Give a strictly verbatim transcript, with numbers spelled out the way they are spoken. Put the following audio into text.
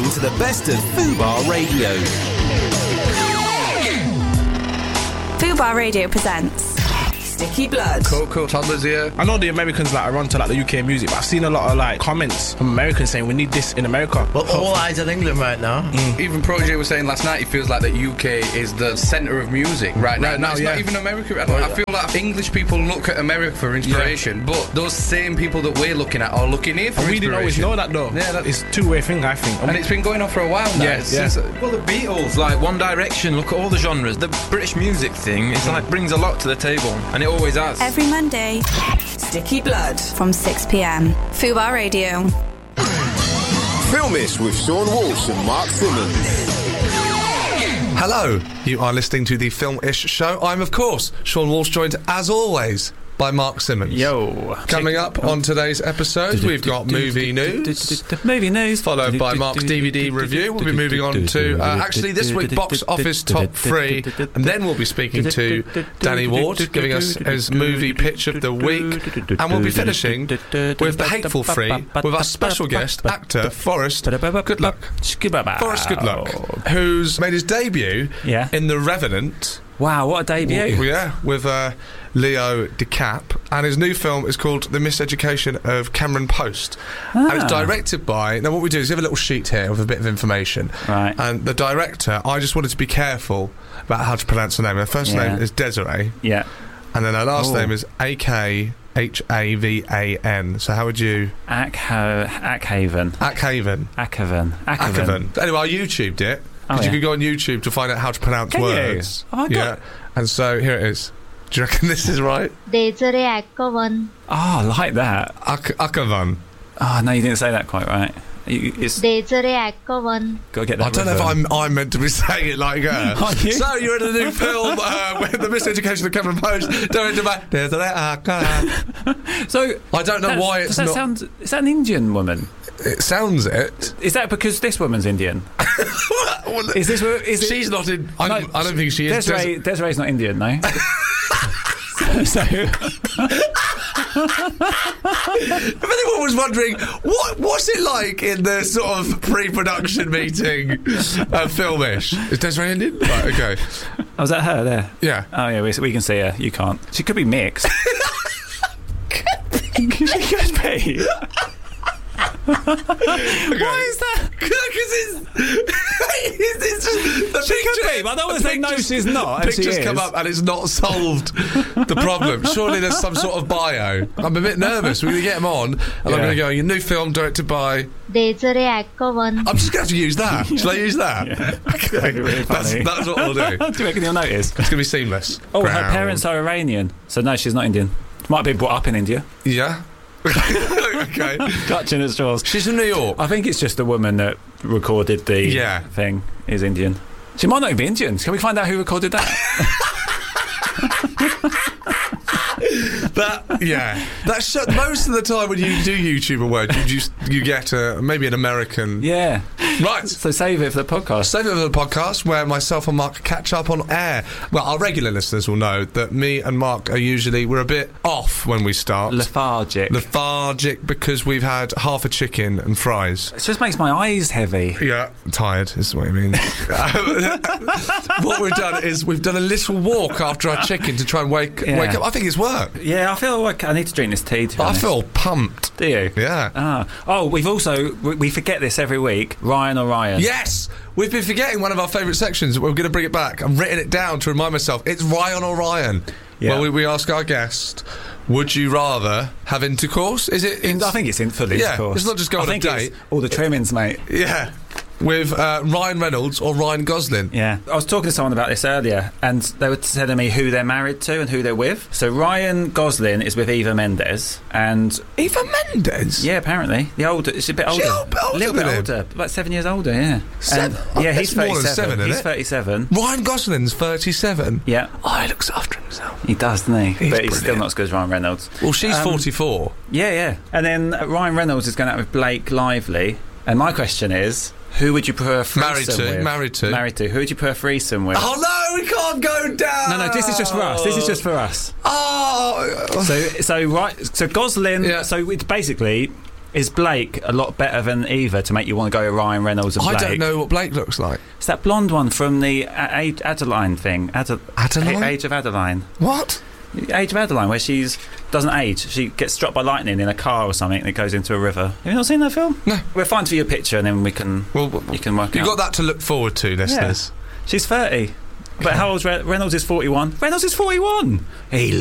listening to the best of Fubar Radio. Fubar Radio presents Sticky Blood. Cool, cool. Toddlers here. I know the Americans like are onto like the U K music, but I've seen a lot of like comments from Americans saying we need this in America. Well, all eyes on England right now. Mm. Even Protege was saying last night he feels like the U K is the centre of music right now. Right now, it's yeah. not even America. I, don't, I feel like English people look at America for inspiration, yeah. but those same people that we're looking at are looking here for and we inspiration. didn't always know that though. Yeah, that, it's a two-way thing, I think. And, and it's been going on for a while now. Yeah, yeah. Since, well, the Beatles, like One Direction, look at all the genres. The British music thing, it's like brings a lot to the table, and it always has. Every Monday, Sticky Blood from six p.m. Fubar Radio. Filmish with Sean Walsh and Mark Simmons. Hello, you are listening to the Film-ish show. I'm, of course, Sean Walsh, joined, as always, by Mark Simmons. Yo. Coming up on today's episode, we've got movie news. Movie news. Followed by Mark's D V D review. We'll be moving on to, uh, actually, this week, box office top three. And then we'll be speaking to Danny Ward, giving us his movie pitch of the week. And we'll be finishing with The Hateful Three with our special guest, actor Forrest Goodluck. Forrest Goodluck, who's made his debut yeah. in The Revenant. Wow, what a debut. Yeah, with uh, Leo DiCap. And his new film is called The Miseducation of Cameron Post. Ah. And it's directed by... Now, what we do is we have a little sheet here with a bit of information. Right. And the director, I just wanted to be careful about how to pronounce the name. Her first yeah. name is Desiree. Yeah. And then her last Ooh. name is A K H A V A N. So how would you... Ackha- Ackhaven. Ackhaven. Ackhaven. Ackhaven. Anyway, I YouTubed it. Because oh, yeah. you could go on YouTube to find out how to pronounce Can words. You? Oh, I got yeah. And so here it is. Do you reckon this is right? Desiree Ackhaven. Oh, I like that. Ak- Ackhaven. Oh, no, you didn't say that quite right. You, it's Desiree Ackhaven. Got to get that. I don't know if I'm, I'm meant to be saying it like her. Are you? So you're in a new film uh, with The Miseducation of Cameron Post, directed by Desiree Ackhaven. So I don't know why it's does that not. Sound, is that an Indian woman? It sounds it. Is that because this woman's Indian? well, is this? Is it, she's not in. I, no, I don't think she is. Desiree, Des- Desiree's not Indian, no. so. If anyone was wondering, what what's it like in the sort of pre-production meeting of Film-ish? Is Desiree Indian? Right, okay. Oh, was that her there? Yeah. Oh, yeah, we, we can see her. You can't. She could be mixed. She could be. Okay. Why is that? Because it's, it's, it's just the she picture, could be, but I don't want to say no, she's not. Pictures and she come is. up and it's not solved the problem. Surely there's some sort of bio. I'm a bit nervous. We're going to get him on, and yeah. I'm going to go. Your new film directed by Desiree Ackhaven. I'm just going to have to use that. Shall I use that? Yeah. Okay, really that's, that's what I'll do. Do you reckon he'll notice? It's going to be seamless. Oh, Ground. her parents are Iranian, so no, she's not Indian. Might be brought up in India. Yeah. Okay. Clutching at straws. She's from New York. I think it's just the woman that recorded the yeah. thing is Indian. She might not even be Indian. Can we find out who recorded that? That yeah, that's most of the time when you do YouTube awards, you just you get a, maybe an American. Yeah, right. So save it for the podcast. Save it for the podcast where myself and Mark catch up on air. Well, our regular listeners will know that me and Mark are usually we're a bit off when we start. Lethargic. Lethargic because we've had half a chicken and fries. It just makes my eyes heavy. Yeah, tired is what I mean. What we've done is we've done a little walk after our chicken to try and wake yeah. wake up. I think it's worked. Yeah, I feel like I need to drink this tea, to be I honest. feel pumped. Do you? Yeah. Ah. Oh, we've also, we, we forget this every week, Ryan Orion. Yes! We've been forgetting one of our favourite sections. We're going to bring it back. I've written it down to remind myself. It's Ryan Orion. Yeah. Well, we, we ask our guest, would you rather have intercourse? Is it? In, I think it's in full intercourse. Yeah, it's not just go I on a think date. It's all the trimmings, mate. Yeah. With uh, Ryan Reynolds or Ryan Gosling. Yeah. I was talking to someone about this earlier, and they were telling me who they're married to and who they're with. So Ryan Gosling is with Eva Mendes, and... Eva Mendes? Yeah, apparently. The older... It's a bit older. She's a bit older a little bit than older. About seven years older, yeah. Seven? And, Oh, yeah, he's more than thirty-seven. seven, isn't he's it? thirty-seven. Ryan Gosling's thirty-seven? Yeah. Oh, he looks after himself. He does, doesn't he? He's but he's brilliant. still not as good as Ryan Reynolds. Well, she's Um, forty-four. Yeah, yeah. And then uh, Ryan Reynolds is going out with Blake Lively. And my question is, who would you prefer a threesome Married to, with? married to. Married to. Who would you prefer a threesome with? Oh, no, we can't go down! No, no, this is just for us. This is just for us. Oh! So, so right, so Gosling, Yeah. so it's basically... Is Blake a lot better than Eva to make you want to go with Ryan Reynolds and I Blake? don't know what Blake looks like. It's that blonde one from the A- A- Adeline thing. Ade- Adeline? A- Age of Adeline. What? Age of Adeline, where she's doesn't age. She gets struck by lightning in a car or something, and it goes into a river. Have you not seen that film? No. We'll find for you a picture, and then we can. Well, you can work. You've out. got that to look forward to, listeners. Yeah. She's thirty, but how old's Re- Reynolds? Is forty-one. Reynolds is forty-one. He